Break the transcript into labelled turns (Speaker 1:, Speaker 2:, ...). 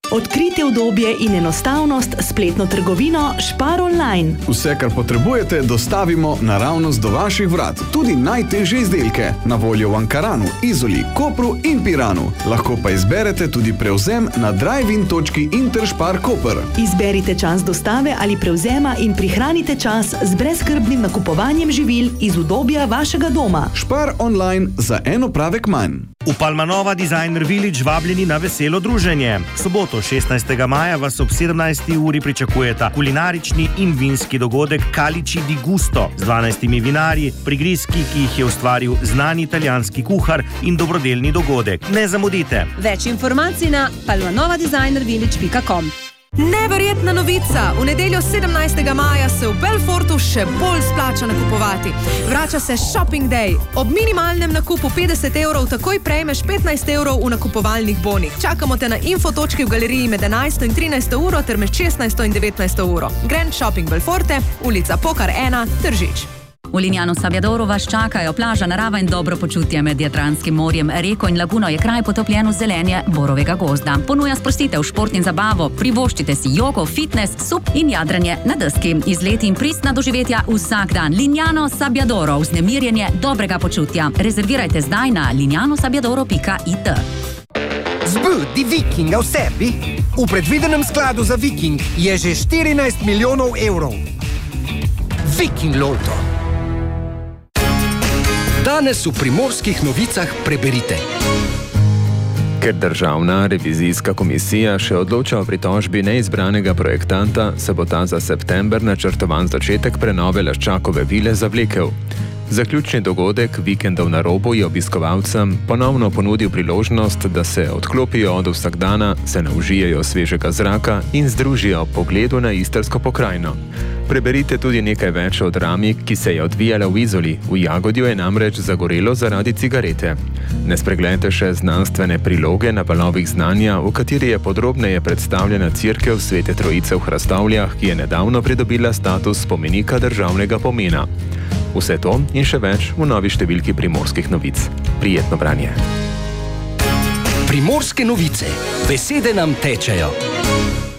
Speaker 1: Odkritje udobje in enostavnost spletno trgovino Spar online.
Speaker 2: Vse, kar potrebujete, dostavimo naravnost do vaših vrat. Tudi najtežje izdelke. Na voljo v Ankaranu, Izoli, Kopru in Piranu. Lahko pa izberete tudi prevzem na drive-in točki Interspar Koper.
Speaker 1: Izberite čas dostave ali prevzema in prihranite čas z brezskrbnim nakupovanjem živil iz udobja vašega doma.
Speaker 2: Spar online za en opravek manj.
Speaker 3: V Palmanova Designer Village vabljeni na veselo druženje. Soboto 16. maja vas ob 17. uri pričakujeta kulinarični in vinski dogodek Calici di Gusto z 12 vinarji, prigrizki, ki jih je ustvaril znani italijanski kuhar in dobrodelni dogodek. Ne zamudite!
Speaker 4: Več informacij na palmanovadesignervillage.com.
Speaker 5: Neverjetna novica! V nedeljo 17. maja se v Belfortu še bolj splača nakupovati. Vrača se Shopping Day. Ob minimalnem nakupu 50 € takoj prejmeš 15 € v nakupovalnih bonih. Čakamo te na infotočki v galeriji med 11 in 13 uro ter med 16 in 19 uro. Grand Shopping Belforte, ulica Pokar 1, Tržič.
Speaker 6: V Lignano Sabbiadoru vas čakajo plaža, narava in dobro počutje med Jadranskim morjem. Reko in laguno je kraj potopljen v zelenje borovega gozda. Ponuja sprostitev, šport in zabavo, privoščite si jogo, fitness, sup in jadranje na deski. Izleti in pristna doživetja vsak dan. Lignano Sabbiadoro, vznemirjenje dobrega počutja. Rezervirajte zdaj na lignanosabiadoro.it.
Speaker 7: Zbudi Vikinga v sebi? V predvidenem skladu za Viking je že 14 milijonov evrov. Viking Lotto. Danes v Primorskih novicah preberite.
Speaker 8: Ker Državna revizijska komisija še odloča o pritožbi neizbranega projektanta, se bo ta za september načrtovan začetek prenove Laščakove vile zavlekel. Zaključni dogodek Vikendov na robu je obiskovalcem ponovno ponudil priložnost, da se odklopijo od vsakdana, se naužijejo svežega zraka in združijo pogledu na istrsko pokrajino. Preberite tudi nekaj več o drami, ki se je odvijala v Izoli. V Jagodju je namreč zagorelo zaradi cigarete. Ne spregledajte še znanstvene priloge na valovih znanja, v kateri je podrobneje predstavljena cerkev Svete Trojice v Hrastovljah, ki je nedavno pridobila status spomenika državnega pomena. Vse to in še več v novi številki Primorskih novic. Prijetno branje.
Speaker 7: Primorske novice. Besede nam tečejo.